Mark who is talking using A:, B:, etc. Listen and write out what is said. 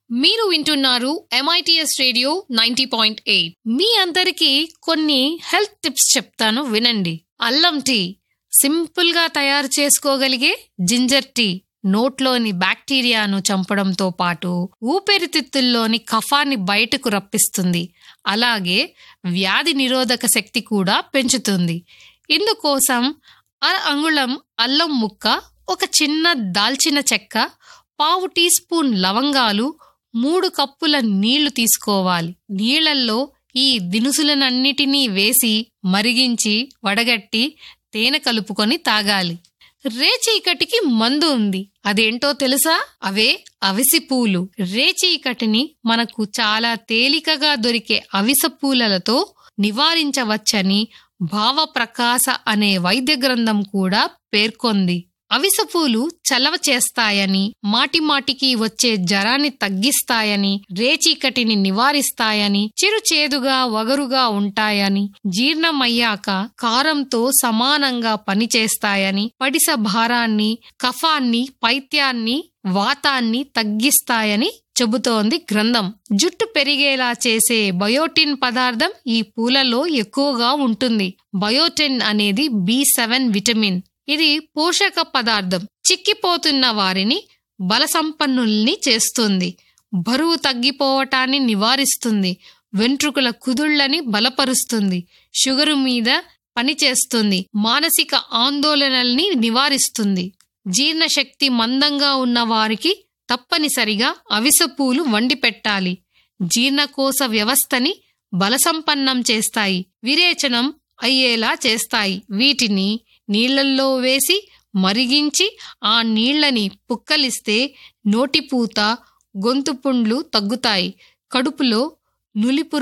A: మీరు వింటున్నారు MITS radio 90.8. మీ అందరికీ కొన్ని హెల్త్ టిప్స్ చెప్తాను వినండి. అల్లం టీ సింపుల్ గా తయారు చేసుకోగలిగే జింజర్ టీ నోట్లోని బ్యాక్టీరియాను చంపడంతో పాటు ఊపిరితిత్తుల్లోని కఫాన్ని బయటకు రప్పిస్తుంది. అలాగే వ్యాధి నిరోధక శక్తి కూడా పెంచుతుంది. ఇందుకోసం అంగుళం అల్లం ముక్క, ఒక చిన్న దాల్చిన చెక్క, పావు టీ స్పూన్ లవంగాలు, 3 కప్పుల నీళ్లు తీసుకోవాలి. నీళ్లల్లో ఈ దినుసులనన్నిటినీ వేసి మరిగించి వడగట్టి తేనె కలుపుకొని తాగాలి. రేచీకటికి మందు ఉంది, అదేంటో తెలుసా? అవే అవిసి పూలు. రేచీకటిని మనకు చాలా తేలికగా దొరికే అవిస పూలతో నివారించవచ్చని భావప్రకాశ అనే వైద్య గ్రంథం కూడా పేర్కొంది. అవిసపూలు చలవ చేస్తాయని, మాటిమాటికి వచ్చే జ్వరాన్ని తగ్గిస్తాయని, రేచీకటిని నివారిస్తాయని, చిరుచేదుగా వగరుగా ఉంటాయని, జీర్ణమయ్యాక కారంతో సమానంగా పనిచేస్తాయని, పడిస భారాన్ని, కఫాన్ని, పైత్యాన్ని, వాతాన్ని తగ్గిస్తాయని చెబుతోంది గ్రంథం. జుట్టు పెరిగేలా చేసే బయోటిన్ పదార్థం ఈ పూలలో ఎక్కువగా ఉంటుంది. బయోటిన్ అనేది B7 విటమిన్. ఇది పోషక పదార్థం. చిక్కిపోతున్న వారిని బలసంపన్నుల్ని చేస్తుంది. బరువు తగ్గిపోవటాన్ని నివారిస్తుంది. వెంట్రుకల కుదుళ్లని బలపరుస్తుంది. షుగరు మీద పనిచేస్తుంది. మానసిక ఆందోళనల్ని నివారిస్తుంది. జీర్ణశక్తి మందంగా ఉన్న వారికి తప్పనిసరిగా అవిసపూలు వండి పెట్టాలి. జీర్ణకోశ వ్యవస్థని బలసంపన్నం చేస్తాయి. విరేచనం అయ్యేలా చేస్తాయి. వీటిని నీళ్లల్లో వేసి మరిగించి ఆ నీళ్లని పుక్కలిస్తే నోటిపూత, గొంతు పుండ్లు తగ్గుతాయి. కడుపులో నులిపురు